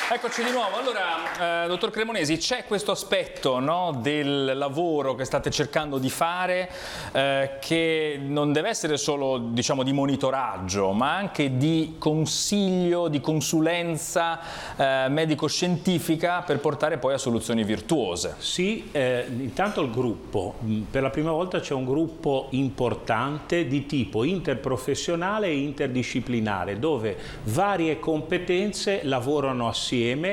Eccoci di nuovo. Allora, dottor Cremonesi, c'è questo aspetto, no, del lavoro che state cercando di fare che non deve essere solo, diciamo, di monitoraggio, ma anche di consiglio, di consulenza medico-scientifica per portare poi a soluzioni virtuose. Sì, intanto il gruppo. Per la prima volta c'è un gruppo importante di tipo interprofessionale e interdisciplinare, dove varie competenze lavorano assieme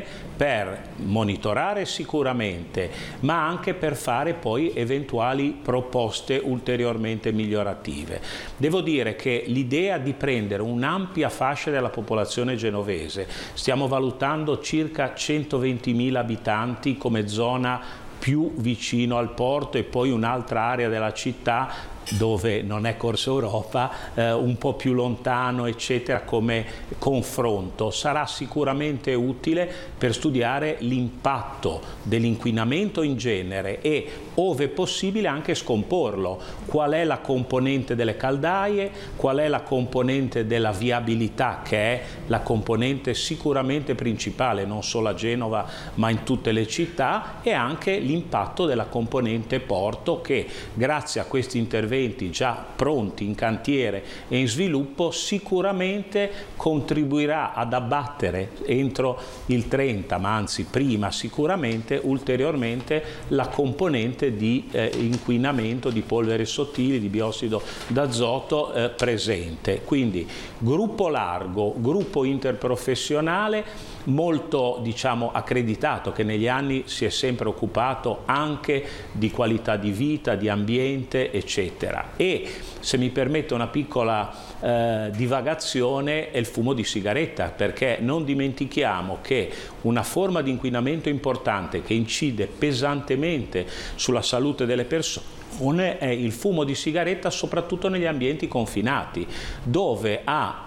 per monitorare sicuramente, ma anche per fare poi eventuali proposte ulteriormente migliorative. Devo dire che l'idea di prendere un'ampia fascia della popolazione genovese, stiamo valutando circa 120.000 abitanti come zona più vicino al porto e poi un'altra area della città dove non è Corso Europa, un po' più lontano, eccetera, come confronto. Sarà sicuramente utile per studiare l'impatto dell'inquinamento in genere e, ove possibile, anche scomporlo. Qual è la componente delle caldaie, qual è la componente della viabilità, che è la componente sicuramente principale, non solo a Genova, ma in tutte le città, e anche l'impatto della componente porto, che grazie a questi interventi già pronti in cantiere e in sviluppo sicuramente contribuirà ad abbattere entro il 30, ma anzi prima sicuramente, ulteriormente la componente di inquinamento di polveri sottili, di biossido d'azoto presente. Quindi gruppo largo, gruppo interprofessionale molto, diciamo, accreditato, che negli anni si è sempre occupato anche di qualità di vita, di ambiente, eccetera. E, se mi permette una piccola divagazione, è il fumo di sigaretta, perché non dimentichiamo che una forma di inquinamento importante che incide pesantemente sulla salute delle persone è il fumo di sigaretta, soprattutto negli ambienti confinati, dove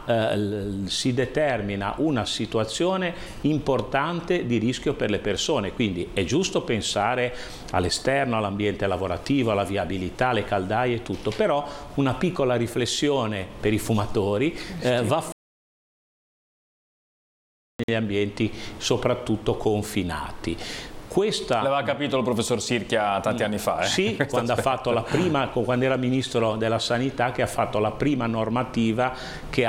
si determina una situazione importante di rischio per le persone. Quindi è giusto pensare all'esterno, all'ambiente lavorativo, alla viabilità, alle caldaie e tutto, però una piccola riflessione per i fumatori va negli ambienti soprattutto confinati. L'aveva capito il professor Sirchia tanti anni fa. Sì, quando era ministro della Sanità, che ha fatto la prima normativa che